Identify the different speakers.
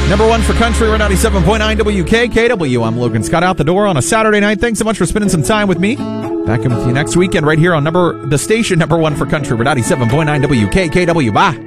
Speaker 1: Number one for country, we're 97.9 WKKW. I'm Logan Scott, out the door on a Saturday night. Thanks so much for spending some time with me. Back in with you next weekend right here on the station number one for country, we're 97.9 WKKW. Bye.